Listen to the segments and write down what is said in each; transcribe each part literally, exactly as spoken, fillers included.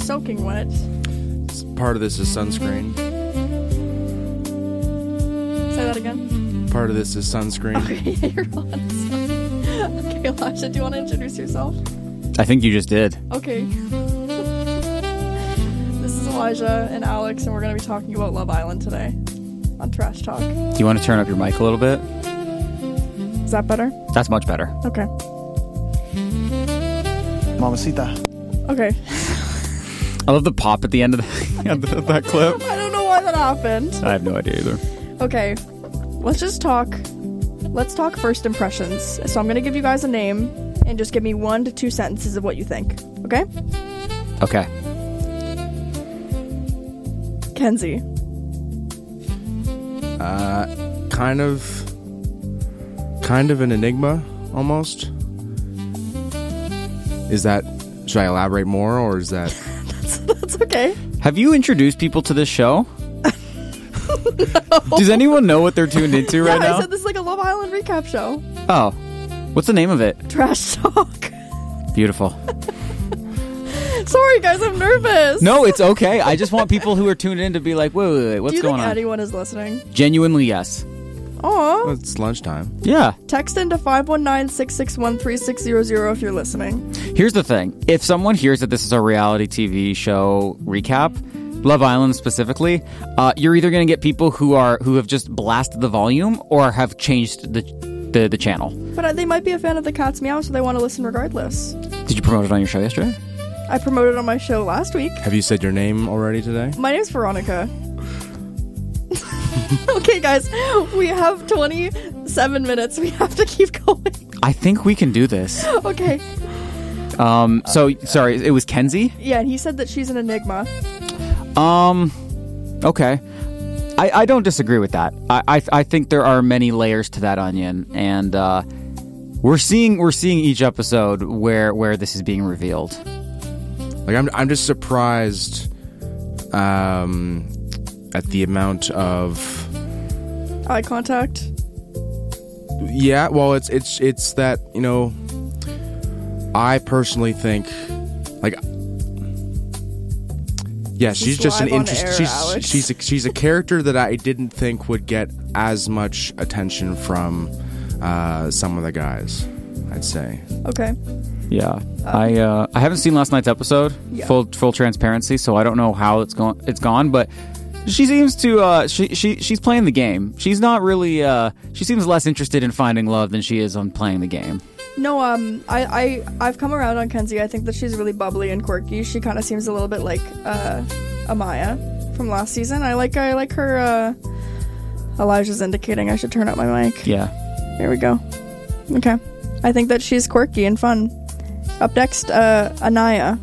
soaking wet. Part of this is sunscreen. Say that again. Part of this is sunscreen. Okay, you're on. Okay, Elijah, do you want to introduce yourself? I think you just did. Okay. This is Elijah and Alex, and we're going to be talking about Love Island today on Trash Talk. Do you want to turn up your mic a little bit? Is that better? That's much better. Okay. Mamacita. Okay. I love the pop at the end of, the, of that clip. I don't know why that happened. I have no idea either. Okay. Let's just talk. Let's talk first impressions. So I'm going to give you guys a name and just give me one to two sentences of what you think. Okay? Okay. Kenzie. Uh, kind of, kind of an enigma, almost. Is that, should I elaborate more, or is that? that's, that's okay. Have you introduced people to this show? No. Does anyone know what they're tuned into right yeah, now? I said this is like a Love Island recap show. Oh. What's the name of it? Trash Talk. Beautiful. Sorry, guys, I'm nervous. No, it's okay. I just want people who are tuned in to be like, wait, wait, wait, what's Do you going think on? anyone is listening? Genuinely, yes. Aw. Well, it's lunchtime. Yeah. Text into five one nine, six six one, three six zero zero if you're listening. Here's the thing. If someone hears that this is a reality T V show recap, Love Island specifically, uh, you're either going to get people who are who have just blasted the volume or have changed the the, the channel. But uh, they might be a fan of the Cat's Meow, so they want to listen regardless. Did you promote it on your show yesterday? I promoted it on my show last week. Have you said your name already today? My name's Veronica. Okay, guys, we have twenty-seven minutes. We have to keep going. I think we can do this. Okay. Um. So sorry, it was Kenzie. Yeah, and he said that she's an enigma. Um. Okay. I, I don't disagree with that. I, I I think there are many layers to that onion, and uh, we're seeing we're seeing each episode where where this is being revealed. Like I'm I'm just surprised um, at the amount of Eye contact. yeah. Well, it's it's it's that, you know. I personally think, like, yeah, This she's is just an live on interest. air, She's Alex. she's a, she's a character that I didn't think would get as much attention from uh, some of the guys. I'd say. Okay. Yeah, I uh, I haven't seen last night's episode. Yeah. Full full transparency, so I don't know how it's going. It's gone, but she seems to uh, she she she's playing the game. She's not really. Uh, she seems less interested in finding love than she is on playing the game. No, um, I, I, I've come around on Kenzie. I think that she's really bubbly and quirky. She kind of seems a little bit like uh, Amaya from last season. I like I like her. Uh, Elijah's indicating I should turn up my mic. Yeah. There we go. Okay. I think that she's quirky and fun. Up next, uh, Anaya.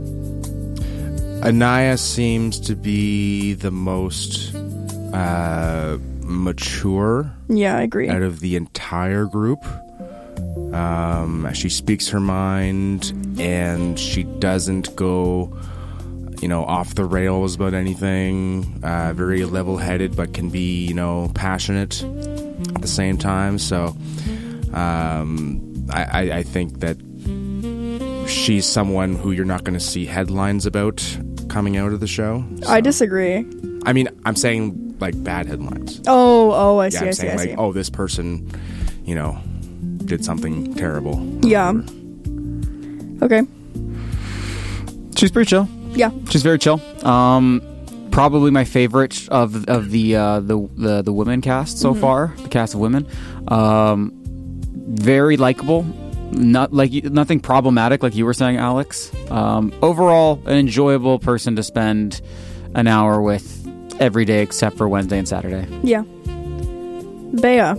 Anaya seems to be the most uh, mature Yeah, I agree. out of the entire group. Um, she speaks her mind, and she doesn't go, you know, off the rails about anything. Uh, very level-headed, but can be, you know, passionate at the same time. So, um, I, I, I think that she's someone who you're not going to see headlines about coming out of the show. So. I disagree. I mean, I'm saying like bad headlines. Oh, oh, I see, Yeah, I'm I see, saying I like, see. oh, this person, you know, did something terrible. Yeah. Okay. She's pretty chill. Yeah. She's very chill. Um, probably my favorite of of the uh, the, the the women cast so Mm-hmm. far. The cast of women, um, very likable. Not like nothing problematic, like you were saying, Alex. Um, overall, an enjoyable person to spend an hour with every day except for Wednesday and Saturday. Yeah. Bea,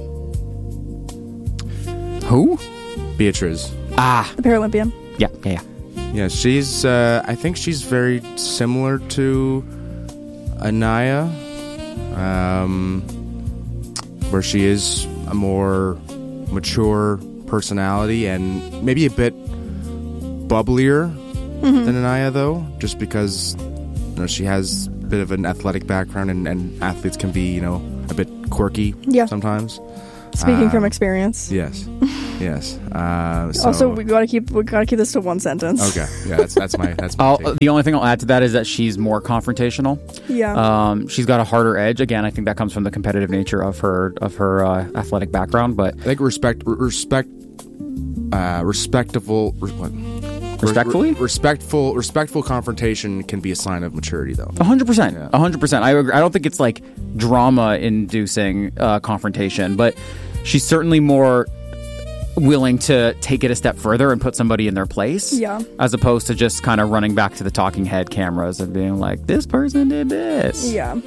Who? Beatrice. Ah, the Paralympian. yeah, yeah, yeah. Yeah, she's, uh, I think she's very similar to Anaya, um, where she is a more mature personality and maybe a bit bubblier Mm-hmm. than Anaya, though, just because, you know, she has a bit of an athletic background, and, and athletes can be, you know, a bit quirky Yeah. sometimes. Speaking Um, from experience. Yes, yes. Uh, so, Also, we gotta keep we gotta keep this to one sentence. okay, yeah, that's that's my that's my I'll, take. the only thing I'll add to that is that she's more confrontational. Yeah. Um, she's got a harder edge. Again, I think that comes from the competitive nature of her of her uh, athletic background. But I think respect, re- respect, uh, respectable, re- what? Respectfully? Re- respectful, respectful confrontation can be a sign of maturity, though. A hundred percent, Yeah. a hundred percent. I agree. I don't think it's like drama-inducing uh, confrontation, but she's certainly more willing to take it a step further and put somebody in their place. Yeah. As opposed to just kind of running back to the talking head cameras and being like, "This person did this." Yeah.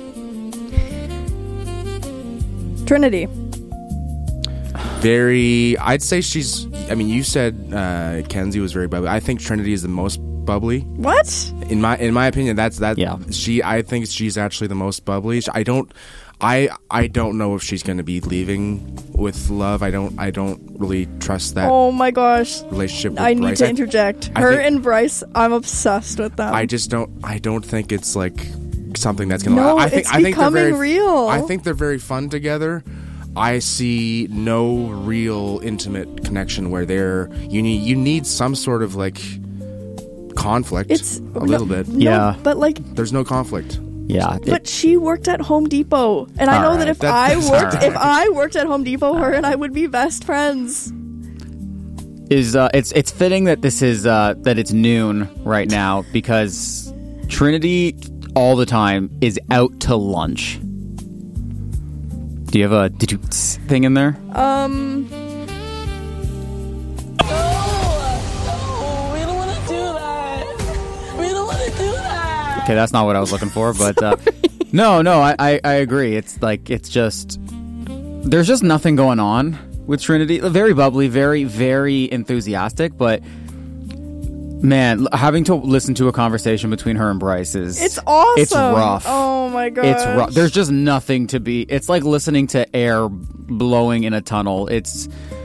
Trinity. Very, I'd say she's. I mean, you said uh, Kenzie was very bubbly. I think Trinity is the most bubbly. What? In my in my opinion, that's that. Yeah. She, I think she's actually the most bubbly. I don't. I I don't know if she's going to be leaving with Love. I don't. I don't really trust that Oh my gosh. relationship. With I need Bryce. to interject. I Her think- and Bryce, I'm obsessed with them. I just don't. I don't think it's like something that's gonna. No, I think, it's I think they're becoming very, real. I think they're very fun together. I see no real intimate connection where they're. You need. You need some sort of like conflict. It's a little bit. No, Yeah. but like, There's no conflict. Yeah. it- but she worked at Home Depot, and I All know right, that if that- I that's worked, all right. if I worked at Home Depot, her and I would be best friends. is uh, it's it's fitting that this is uh, that it's noon right now because Trinity all the time is out to lunch. Do you have a did you thing in there? Um, No, we don't want to do that. We don't want to do that. Okay, that's not what I was looking for, but uh, no, no, I, I I agree. It's like it's just there's just nothing going on with Trinity. Very bubbly, very very enthusiastic, but. Man, l- having to listen to a conversation between her and Bryce is it's awesome. It's rough. Oh my god, It's rough. There's just nothing to be. It's like listening to air blowing in a tunnel. It's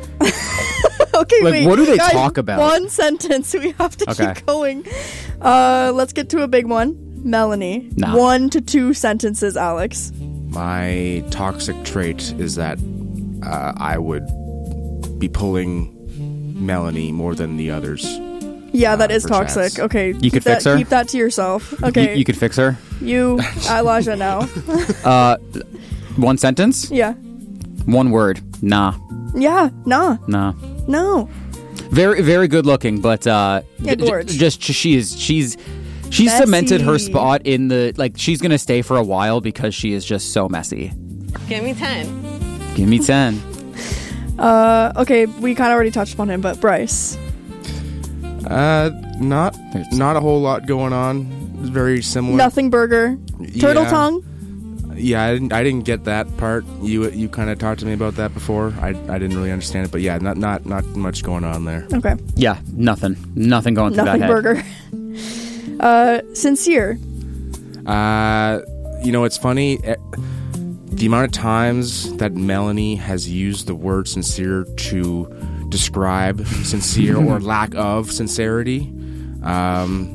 okay. like, wait, what do they guys, talk about? One sentence. We have to Okay. keep going. Uh, let's get to a big one. Melanie. Nah. One to two sentences, Alex. My toxic trait is that uh, I would be pulling Melanie more than the others. Yeah, that Uh, is for toxic. chats. Okay, You keep could that, fix her? Keep that to yourself. you, Okay, you could fix her. you, Elijah. Now. Uh, one sentence, Yeah. one word. Nah, Yeah. Nah. nah. No. Very very good looking, but uh, Yeah, j- j- gorge. just she is she's she's Messy. cemented her spot in the like she's gonna stay for a while because she is just so messy. Give me ten. Give me ten. Uh. Okay. We kind of already touched upon him, but Bryce. Uh, not There's- not a whole lot going on. It's very similar. Nothing burger. Turtle Yeah. tongue. Yeah, I didn't. I didn't get that part. You you kind of talked to me about that before. I, I didn't really understand it, but yeah, not not not much going on there. Okay. Yeah, nothing, nothing going through Nothing that head. burger. uh. Sincere. Uh, you know, it's funny. eh, The amount of times that Melanie has used the word sincere to describe sincere or lack of sincerity um,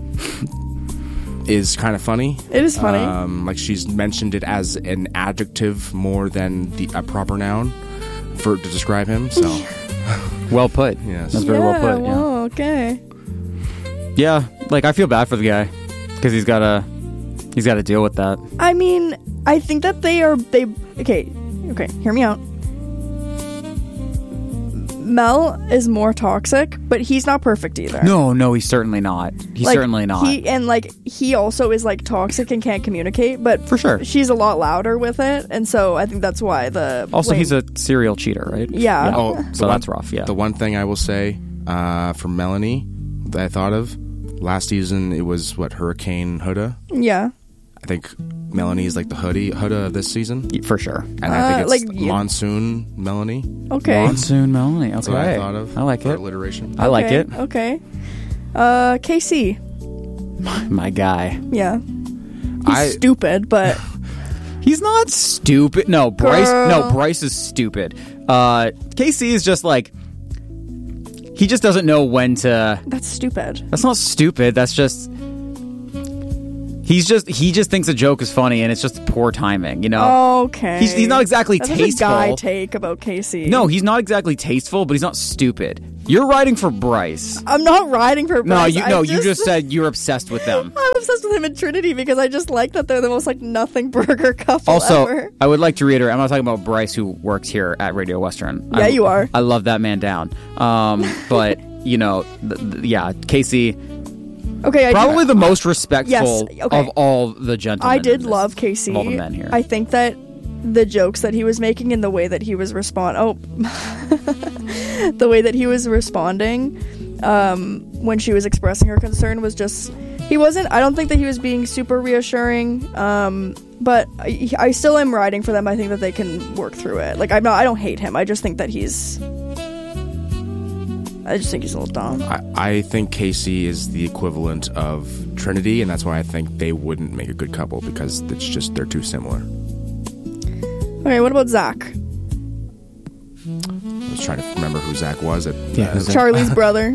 is kind of funny. It is funny. Um, like she's mentioned it as an adjective more than the a proper noun for to describe him. So Well put. Yes. That's very yeah. well put. Yeah. Whoa, okay. Yeah, like I feel bad for the guy because he's got to he's got to deal with that. I mean, I think that they are they okay, okay, hear me out. Mel is more toxic, but he's not perfect either. No, no, he's certainly not. He's Like, certainly not. He and like he also is like toxic and can't communicate, but For sure. she's a lot louder with it, and so I think that's why the also, blame- he's a serial cheater, right? Yeah. Oh, So the one- that's rough. Yeah. The one thing I will say uh, for Melanie that I thought of last season, it was what Hurricane Huda. yeah. I think Melanie is like the hoodie Huda of this season, For sure. and I Uh, think it's like, you- Monsoon Melanie. Okay. Monsoon Melanie. Okay. That's what I thought of. I like for it. alliteration. I like Okay, it. Okay. Uh, K C. My guy. Yeah. He's I stupid, but He's not stupid. No, Bryce. Girl. No, Bryce is stupid. Uh, K C is just like he just doesn't know when to. that's stupid. That's not stupid. That's just He's just he just thinks a joke is funny, and it's just poor timing, you know. Okay. He's, he's not exactly That's tasteful. a guy take about Casey. No, he's not exactly tasteful, but he's not stupid. You're riding for Bryce. I'm not riding for No, Bryce. you I no, you just said you're obsessed with them. I'm obsessed with him and Trinity because I just like that they're the most like nothing burger couple Also, ever. I would like to reiterate, I'm not talking about Bryce, who works here at Radio Western. Yeah, I, you are. I love that man down. Um, but you know, th- th- yeah, Casey, Okay, I probably do, the most respectful Yes, okay. of all the gentlemen. I did in this- love Casey. of all the men here. I think that the jokes that he was making and the way that he was respond oh the way that he was responding um, when she was expressing her concern was just he wasn't I don't think that he was being super reassuring um, but I, I still am riding for them. I think that they can work through it. Like I'm not I don't hate him. I just think that he's I just think he's a little dumb. I, I think Casey is the equivalent of Trinity, and that's why I think they wouldn't make a good couple, because it's just they're too similar. Okay, what about Zach? I was trying to remember who Zach was. At, Yeah, uh, who's Zach? Charlie's brother.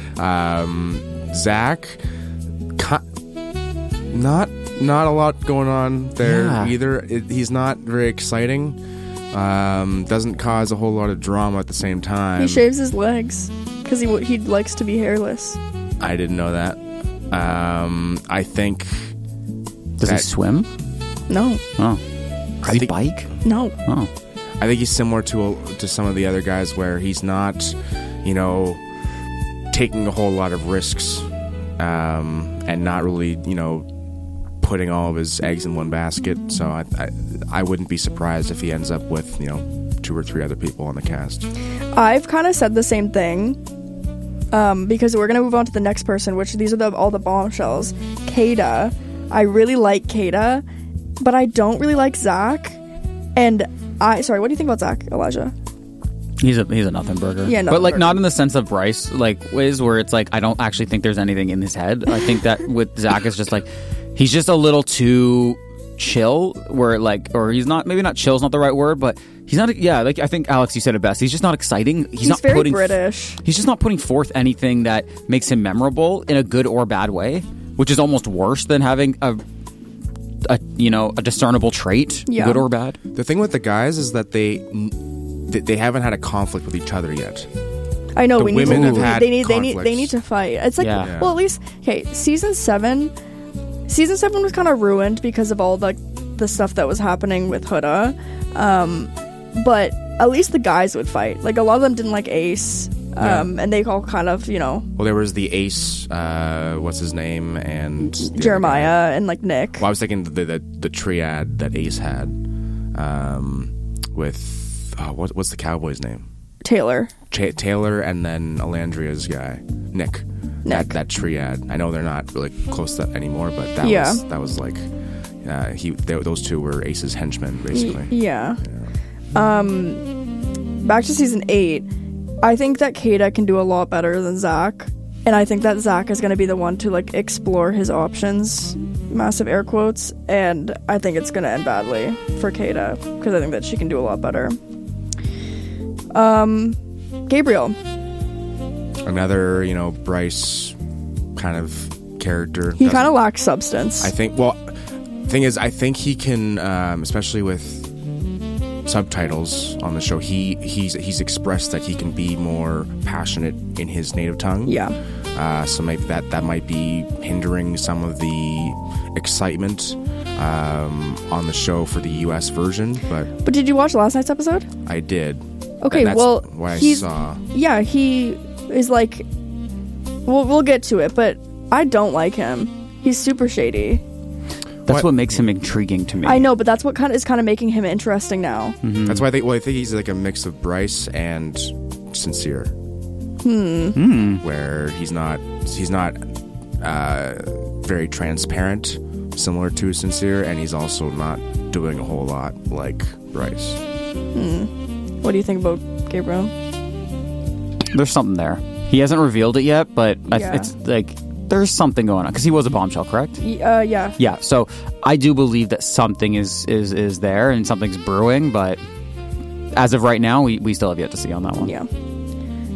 um, Zach, ki- not not a lot going on there Yeah. either. It, he's not very exciting. Um, doesn't cause a whole lot of drama at the same time. He shaves his legs because he w- he likes to be hairless. I didn't know that. Um, I think. Does he that- swim? No, Oh, does I he think- bike? no. Oh, I think he's similar to a, to some of the other guys where he's not, you know, taking a whole lot of risks, um, and not really, you know, putting all of his eggs in one basket. So I, I I wouldn't be surprised if he ends up with, you know, two or three other people on the cast. I've kind of said the same thing, um, because we're gonna move on to the next person, which these are the all the bombshells. Kada, I really like Kada, but I don't really like Zach. And I sorry, what do you think about Zach, Elijah? he's a he's a nothing burger. Yeah, but nothing like burger. not in the sense of Bryce, like ways where it's like I don't actually think there's anything in his head. I think that with Zach it's just like he's just a little too chill, where like, or he's not, maybe not chill's not the right word, but he's not, yeah, like I think Alex, you said it best. He's just not exciting. He's, He's not very putting, British. He's just not putting forth anything that makes him memorable in a good or bad way, which is almost worse than having a, a you know, a discernible trait, Yeah. good or bad. The thing with the guys is that they they they haven't had a conflict with each other yet. I know The we need women to. have had they need. They need. They conflicts. need to fight. It's like, Yeah. Yeah. well, at least okay. Season seven. Season seven was kind of ruined because of all the the stuff that was happening with Huda. Um, but at least the guys would fight. Like a lot of them didn't like Ace. Um, and they all kind of, you know, Well, there was the Ace, uh, what's his name, and the other guy. Jeremiah and like Nick. Well, I was thinking the the, the triad that Ace had, um, with oh, what, what's the cowboy's name? Taylor. Ch- Taylor, and then Alandria's guy, Nick. That, Nick. that triad. I know they're not really close to that anymore, but that Yeah. was that was like, uh, he they, those two were Ace's henchmen basically. Y- yeah. Um, back to season eight. I think that Kada can do a lot better than Zach, and I think that Zach is going to be the one to like explore his options, massive air quotes, and I think it's going to end badly for Kada because I think that she can do a lot better. Um, Gabriel. Another, you know, Bryce kind of character. He Doesn't- kind of lacks substance. I think. Well, thing is, I think he can, um, especially with subtitles on the show. He he's he's expressed that he can be more passionate in his native tongue. yeah. Uh, so maybe that that might be hindering some of the excitement um, on the show for the U S version. But But did you watch last night's episode? I did. Okay, And that's well, what I he's saw. yeah, he is like. We'll we'll get to it, but I don't like him. He's super shady. That's What- what makes him intriguing to me. I know, but that's what kind of is kind of making him interesting now. That's why I think. Well, I think he's like a mix of Bryce and Sincere. Hmm. Where he's not he's not uh, very transparent, similar to Sincere, and he's also not doing a whole lot like Bryce. What do you think about Gabriel? There's something there. He hasn't revealed it yet, but I, Yeah. it's like there's something going on because he was a bombshell, correct? Y- Uh, yeah. Yeah. So I do believe that something is is is there and something's brewing, but as of right now, we, we still have yet to see on that one. Yeah.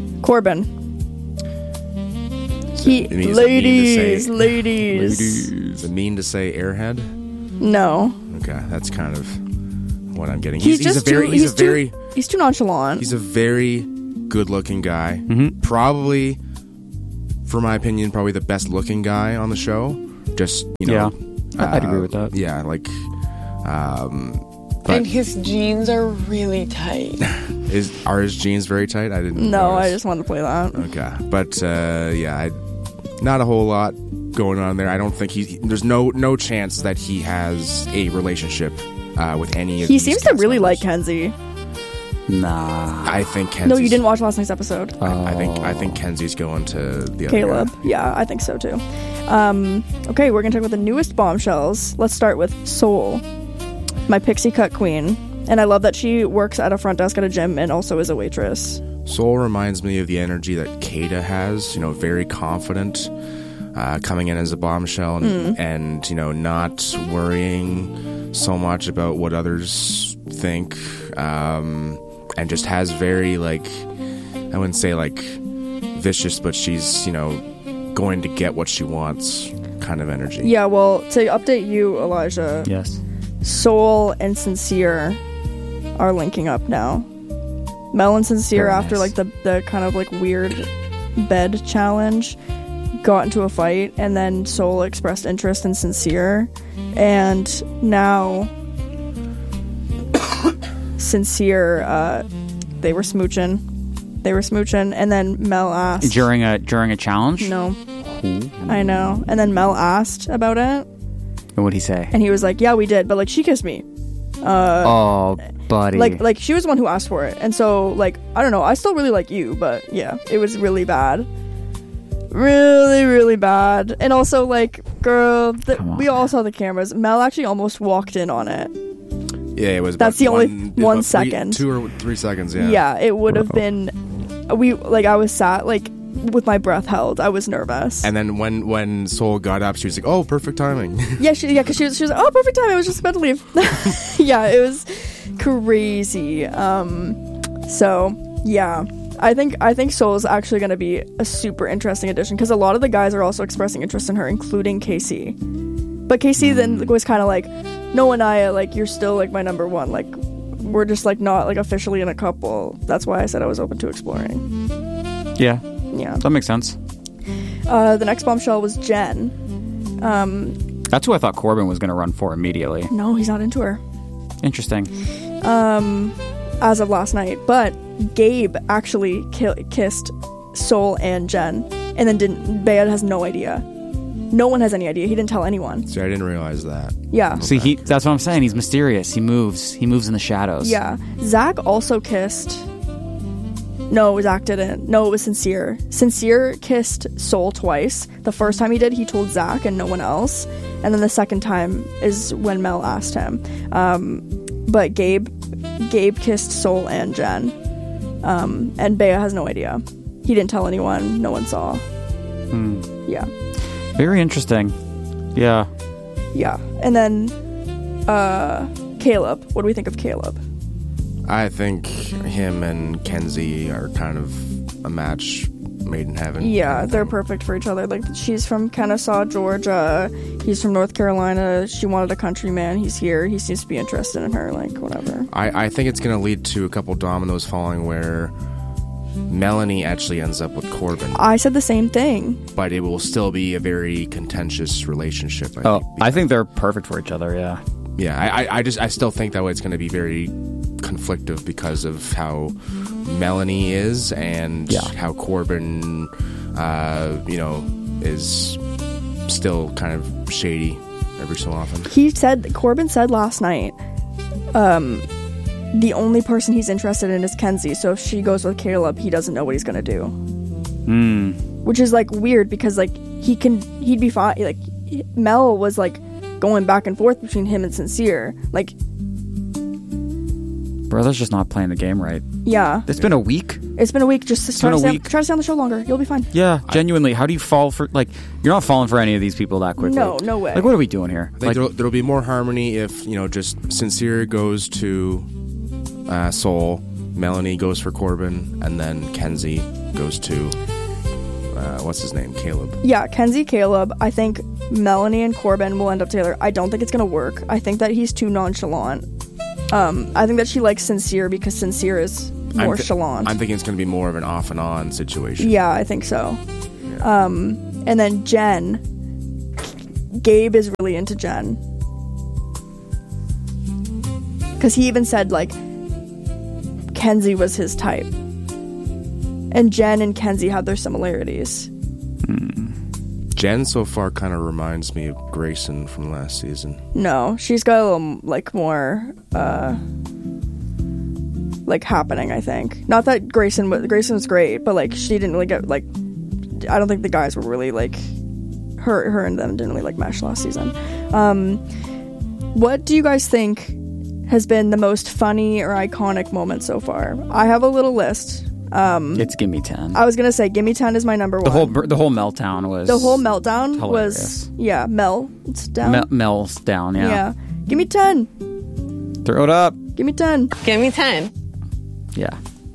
Corbin. He, It means ladies, mean to say- ladies, Ladies. confused. Is it mean to say airhead? No. Okay, that's kind of what I'm getting. He's, He's, he's just a very, too, he's, he's a very, too, he's too nonchalant. he's a very good-looking guy. Mm-hmm. Probably, for my opinion, probably the best-looking guy on the show. Just you know, Yeah, I'd agree with that. Yeah, like, um, but And his jeans are really tight. is are his jeans very tight? I didn't. no, notice. I just wanted to play that. Okay, but uh, yeah, I, not a whole lot going on there. I don't think he. There's no no chance that he has a relationship uh, with any of. He these seems to cast really like members. Kenzie. Nah. I think Kenzie's, No, you didn't watch last night's episode. I, I think I think Kenzie's going to the other Caleb. guy. Yeah, I think so too. Um, okay, we're gonna talk about the newest bombshells. Let's start with Soul, my pixie cut queen, and I love that she works at a front desk at a gym and also is a waitress. Soul reminds me of the energy that Kata has. You know, very confident, uh, coming in as a bombshell, and, and you know, not worrying so much about what others think, um, and just has very like, I wouldn't say like vicious, but she's you know going to get what she wants kind of energy. Yeah, well, to update you, Elijah, Yes. Soul and Sincere are linking up now. Mel and Sincere, Very after nice. like the the kind of like weird bed challenge, got into a fight, and then Soul expressed interest in Sincere, and now Sincere, uh, they were smooching, they were smooching, and then Mel asked During a during a challenge? No, I know, and then Mel asked about it, And what'd he say? and he was like, "Yeah, we did, but like she kissed me." Uh, oh, buddy. like like she was the one who asked for it, and so like I don't know, I still really like you, but yeah, it was really bad, really really bad. And also like, girl, the, Come on, we all man. saw the cameras. Mel actually almost walked in on it. Yeah, it was. That's about the only one, one about three- second. two or three seconds. Yeah. Yeah, it would have Bro. been. We like I was sat like with my breath held. I was nervous. And then when when Soul got up, she was like, "Oh, perfect timing." yeah, she yeah, because she was she was like, oh, perfect time. I was just about to leave. yeah, it was crazy. Um, so yeah. I think I think Soul is actually going to be a super interesting addition because a lot of the guys are also expressing interest in her, including Casey. But Casey then was kind of like, "No, Anaya, like you're still like my number one. Like we're just like not like officially in a couple." That's why I said I was open to exploring. yeah, Yeah. that makes sense. Uh, the next bombshell was Jen. Um, That's who I thought Corbin was going to run for immediately. no, he's not into her. Interesting. Um, as of last night, but Gabe actually ki- kissed Soul and Jen, and then didn't. Bayard has no idea. No one has any idea. He didn't tell anyone. See, I didn't realize that. Yeah. See, he that's what I'm saying. He's mysterious. He moves. He moves in the shadows. Yeah. Zach also kissed. No, Zach didn't. No, it was Sincere. Sincere kissed Soul twice. The first time he did, he told Zach and no one else. And then the second time is when Mel asked him. Um, but Gabe, Gabe kissed Soul and Jen. Um, and Bea has no idea. He didn't tell anyone. No one saw. Hmm. Yeah. Very interesting. Yeah. Yeah. And then, uh, Caleb. What do we think of Caleb? I think him and Kenzie are kind of a match made in heaven. Yeah, kind of they're thing. perfect for each other. Like, she's from Kennesaw, Georgia. He's from North Carolina. She wanted a country man. He's here. He seems to be interested in her. Like, whatever. I, I think it's going to lead to a couple dominoes falling where Melanie actually ends up with Corbin, I said the same thing. but it will still be a very contentious relationship. I Oh, think, I think they're perfect for each other. Yeah. Yeah, I, I- I just I still think that way it's going to be very conflictive because of how Melanie is and Yeah. how Corbin, uh, you know, is still kind of shady every so often. He said, Corbin said last night, um, the only person he's interested in is Kenzie. So if she goes with Caleb, he doesn't know what he's going to do. Hmm. Which is, like, weird because, like, he can, he'd be fine. Like, Mel was, like, going back and forth between him and Sincere. Like, Brother's just not playing the game right. yeah. It's been a week. It's been a week. Just to try been to, a stay, week. try to stay on the show longer. You'll be fine. Yeah. Genuinely, how do you fall for like? You're not falling for any of these people that quickly. No, no way. Like, what are we doing here? I think Like, there'll, there'll be more harmony if, you know, just Sincere goes to uh, Soul, Melanie goes for Corbin, and then Kenzie goes to uh, what's his name? Caleb. Yeah, Kenzie, Caleb. I think Melanie and Corbin will end up together. I don't think it's gonna work. I think that he's too nonchalant. Um, I think that she likes Sincere because Sincere is more I'm th- chalant. I'm thinking it's going to be more of an off and on situation. Yeah, I think so. Yeah. Um, and then Jen. Gabe is really into Jen. Because he even said, like, Kenzie was his type. And Jen and Kenzie have their similarities. Jen so far kind of reminds me of Grayson from last season. No, she's got a little, like, more, uh, like, happening, I think. Not that Grayson was, Grayson was great, but, like, she didn't really get, like, I don't think the guys were really, like, her, her and them didn't really, like, mesh last season. Um, what do you guys think has been the most funny or iconic moment so far? I have a little list. Um, It's Gimme ten. I was gonna say Gimme ten is my number The one. whole the whole meltdown was the whole meltdown hilarious. was yeah Mel. It's down. Mel, Mel's down. Yeah. yeah. Gimme ten. Throw it up. Gimme ten. Give me ten. Yeah.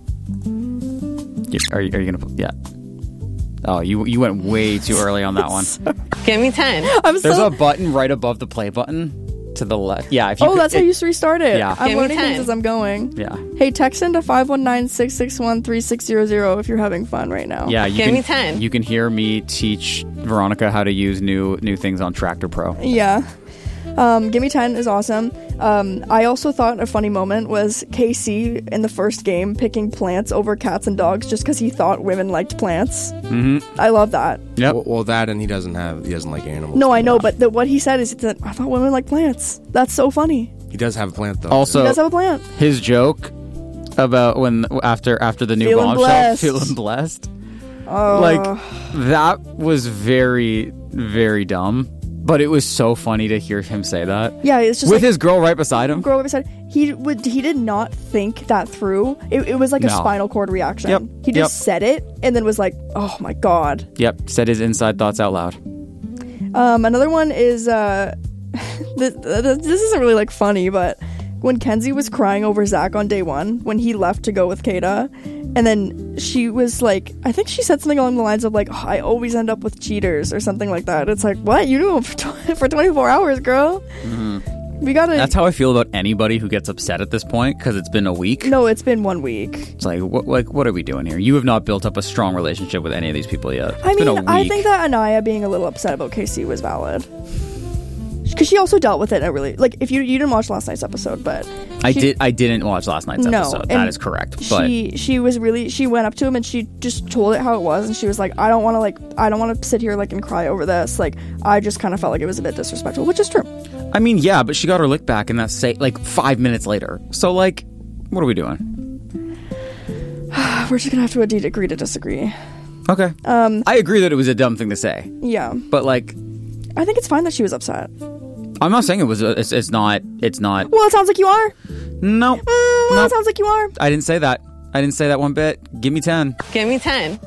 Yeah, Are you, are you gonna? Yeah. Oh, you you went way too early on that one. Give me ten. I'm There's so. a button right above the play button to the left. Yeah. If you oh, could- that's how it- you restart it. Yeah. I'm Give me learning ten. things as I'm going. Yeah. Hey, text into five one nine, six six one, three six zero zero if you're having fun right now. Yeah. You Give can, me ten. You can hear me teach Veronica how to use new new things on Tractor Pro. Yeah. Um, Gimme ten is awesome. Um, I also thought a funny moment was K C in the first game picking plants over cats and dogs just because he thought women liked plants. Mm-hmm. I love that. Yep. Well, well, that and he doesn't have he doesn't like animals. No, I know, but the, what he said is that I thought women like plants. That's so funny. He does have a plant though. Also, He does have a plant. his joke about when after after the new Feeling bombshell, blessed. feeling blessed. Oh, Like that was very very dumb, but it was so funny to hear him say that yeah, it's just with like, his girl right beside him. girl beside he would he did not think that through. It, it was like a No. spinal cord reaction. Yep, He just yep. said it and then was like, "Oh my god." Yep, said his inside thoughts out loud. Um, another one is uh, this, this isn't really like funny, but when Kenzie was crying over Zach on day one when he left to go with Kata, and then she was like, I think she said something along the lines of like, oh, "I always end up with cheaters" or something like that. It's like, what, you knew him for, tw- for twenty-four hours, girl. Mm-hmm. We gotta. That's how I feel about anybody who gets upset at this point because it's been a week. No, it's been one week. It's like, what, like, what are we doing here? You have not built up a strong relationship with any of these people yet. It's I been a mean, week. I think that Anaya being a little upset about K C was valid. Because she also dealt with it in a really, like, if you you didn't watch last night's episode, but I she- did. I didn't watch last night's No, episode. and That is correct. But she she was really she went up to him and she just told it how it was, and she was like, I don't want to like I don't want to sit here like and cry over this. Like, I just kind of felt like it was a bit disrespectful, which is true. I mean, yeah, but she got her lick back, and that's say like five minutes later. So like, what are we doing? We're just gonna have to adi- agree to disagree. Okay. Um, I agree that it was a dumb thing to say, Yeah, but like, I think it's fine that she was upset. I'm not saying it was. A, it's, it's not. It's not. Well, it sounds like you are. No. Mm, well, Nope. it sounds like you are. I didn't say that. I didn't say that one bit. Give me ten. Give me ten.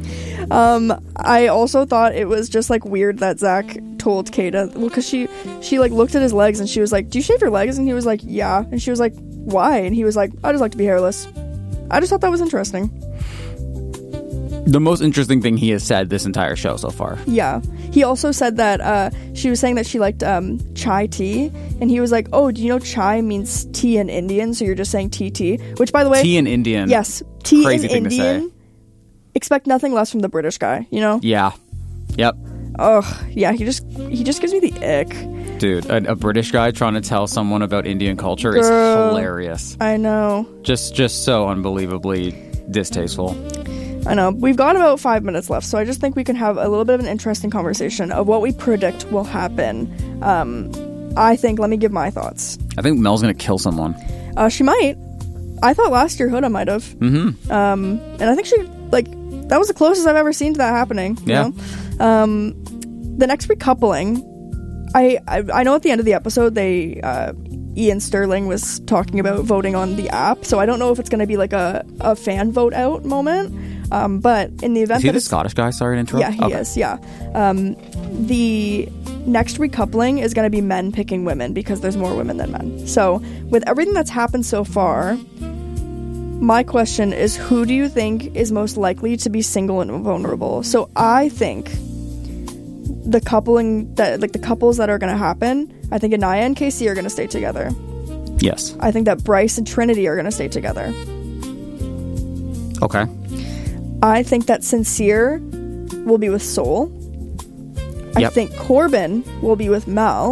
I also thought it was just like weird that Zach told Kata, well, because she she like looked at his legs and she was like, "Do you shave your legs?" And he was like, "Yeah." And she was like, "Why?" And he was like, "I just like to be hairless." I just thought that was interesting. The most interesting thing he has said this entire show so far. Yeah. He also said that uh, she was saying that she liked um, chai tea, and he was like, "Oh, do you know chai means tea in Indian? So you're just saying T T." Which, by the way, Tea in Indian. yes, tea Crazy in thing to say. Indian. Expect nothing less from the British guy, you know? Yeah. Yep. Ugh, yeah. He just he just gives me the ick. Dude, a, a British guy trying to tell someone about Indian culture is Girl. hilarious. I know. Just, just so unbelievably distasteful. I know. We've got about five minutes left, so I just think we can have a little bit of an interesting conversation of what we predict will happen. Um, I think, let me give my thoughts. I think Mel's gonna kill someone. Uh, she might. I thought last year Huda might have. Mm-hmm. Um, and I think she, like, that was the closest I've ever seen to that happening. You Yeah. know? Um, the next recoupling, I, I I know at the end of the episode they uh, Ian Sterling was talking about voting on the app, so I don't know if it's going to be like a, a fan vote out moment. Um, but in the event Is he that the it's- Scottish guy? Sorry to interrupt. yeah, he Okay. is. Yeah. Um, the next recoupling is going to be men picking women because there's more women than men. So with everything that's happened so far, my question is, who do you think is most likely to be single and vulnerable? So I think the coupling that like the couples that are going to happen, I think Anaya and Casey are going to stay together. Yes. I think that Bryce and Trinity are going to stay together. Okay. I think that Sincere will be with Soul. I Yep. think Corbin will be with Mel.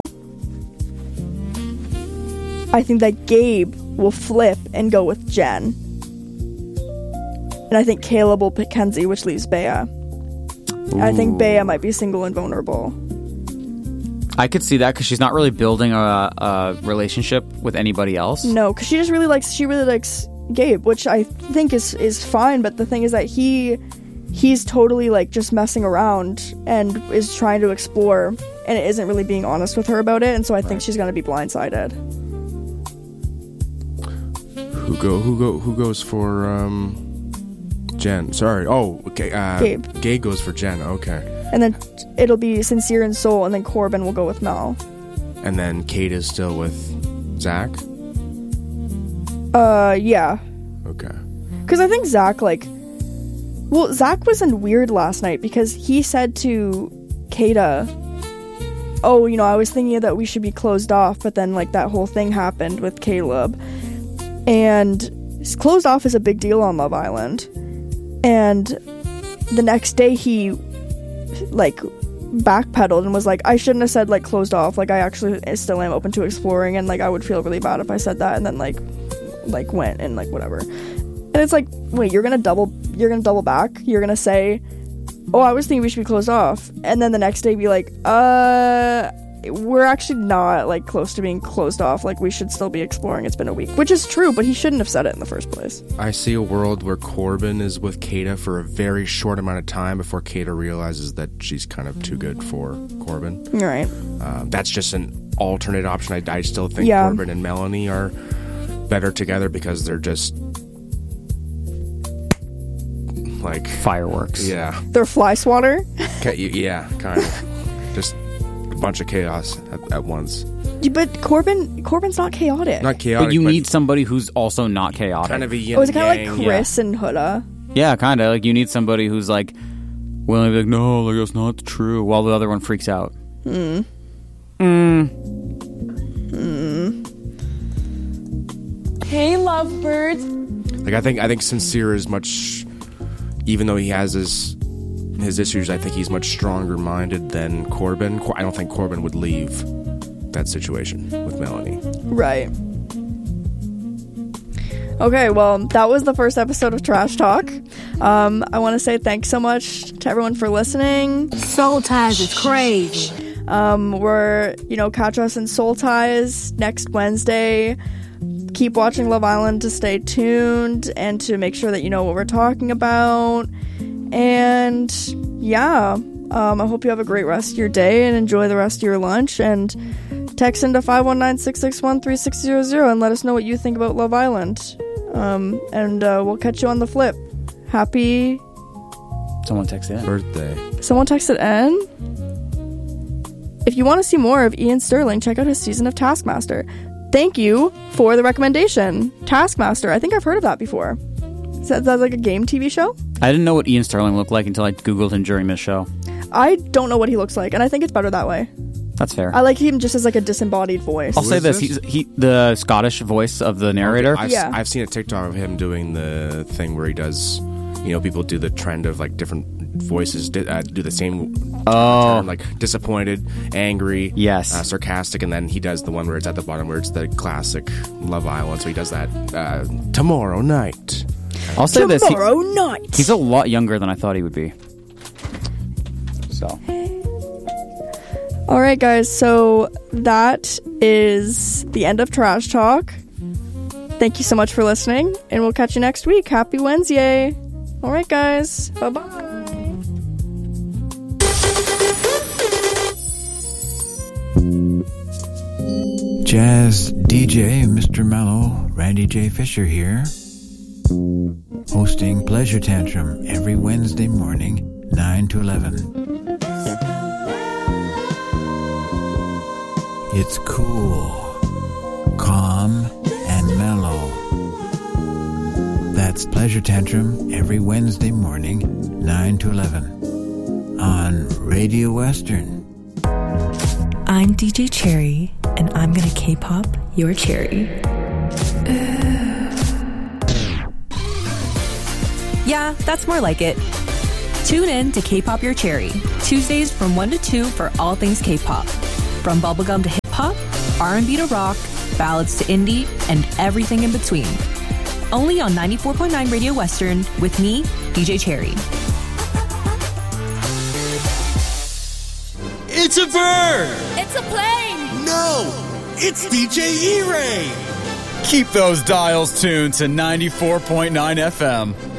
I think that Gabe will flip and go with Jen. And I think Caleb will pick Kenzie, which leaves Bea. I think Bea might be single and vulnerable. I could see that because she's not really building a, a relationship with anybody else. No, because she just really likes she really likes Gabe, which I think is is fine. But the thing is that he he's totally like just messing around and is trying to explore, and it isn't really being honest with her about it. And so I think Right. she's gonna be blindsided. Who go? Who go? Who goes for um, Jen? Sorry. Oh, okay. Uh, Gabe. Gabe goes for Jen. Okay. And then it'll be Sincere and Soul, and then Corbin will go with Mel. And then Kate is still with Zach. Uh, yeah. Okay. Because I think Zach, like... Well, Zach was in weird last night because he said to Kata, oh, you know, I was thinking that we should be closed off, but then, like, that whole thing happened with Caleb. And closed off is a big deal on Love Island. And the next day he, like, backpedaled and was like, I shouldn't have said, like, closed off. Like, I actually still am open to exploring, and, like, I would feel really bad if I said that, and then, like, like, went and, like, whatever. And it's like, wait, you're gonna double, you're gonna double back? You're gonna say, oh, I was thinking we should be closed off. And then the next day be like, uh... we're actually not, like, close to being closed off. Like, we should still be exploring. It's been a week. Which is true, but he shouldn't have said it in the first place. I see a world where Corbin is with Kata for a very short amount of time before Kata realizes that she's kind of too good for Corbin. Right. Um, that's just an alternate option. I, I still think Yeah. Corbin and Melanie are better together because they're just like Fireworks. yeah, They're fly swatter. Ca- yeah, kind of just a bunch of chaos at, at once. Yeah, but Corbin, Corbin's not chaotic. Not chaotic, But you need somebody who's also not chaotic. kind of a yin oh, is it and kind of yang. like Chris and Huda? Yeah, kind of. Like, you need somebody who's, like, willing to be like, no, like, that's not true, while the other one freaks out. Hmm. Mm. Hey, lovebirds. Like I think I think Sincere is much, even though he has his his issues, I think he's much stronger minded than Corbin. Cor- I don't think Corbin would leave that situation with Melanie. Right. Okay, well, that was the first episode of Trash Talk. Um, I want to say thanks so much to everyone for listening. Soul Ties is crazy. Um, we're, you know, catch us in Soul Ties next Wednesday. Keep watching Love Island to stay tuned and to make sure that you know what we're talking about. And yeah, um, I hope you have a great rest of your day and enjoy the rest of your lunch. And text into five one nine, six six one, three six zero zero and let us know what you think about Love Island. Um, and uh, we'll catch you on the flip. Happy... Someone texted in. Birthday. Someone texted N? If you want to see more of Ian Sterling, check out his season of Taskmaster. Thank you for the recommendation. Taskmaster. I think I've heard of that before. Is that, is that like a game T V show? I didn't know what Ian Sterling looked like until I Googled him during this show. I don't know what he looks like, and I think it's better that way. That's fair. I like him just as like a disembodied voice. I'll Who say is this. this? He's he the Scottish voice of the narrator. I've, Yeah. I've seen a TikTok of him doing the thing where he does, you know, people do the trend of like different voices di- uh, do the same Oh. term, like disappointed, angry, Yes. uh, sarcastic, and then he does the one where it's at the bottom where it's the classic Love Island. So he does that uh, tomorrow night. I'll say this. he- Tomorrow night. he's a lot younger than I thought he would be. So. All right, guys. So that is the end of Trash Talk. Thank you so much for listening, and we'll catch you next week. Happy Wednesday. All right, guys. Bye-bye. Jazz D J Mister Mellow, Randy J. Fisher here, hosting Pleasure Tantrum every Wednesday morning, nine to eleven. It's cool, calm, and mellow. That's Pleasure Tantrum every Wednesday morning, nine to eleven, on Radio Western. I'm D J Cherry, and I'm gonna K-pop your cherry. Yeah, that's more like it. Tune in to K-pop Your Cherry, Tuesdays from one to two for all things K-pop. From bubblegum to hip-hop, R and B to rock, ballads to indie, and everything in between. Only on ninety-four point nine Radio Western with me, D J Cherry. It's a bird! It's a plane! No! It's D J E-Ray! Keep those dials tuned to ninety-four point nine F M.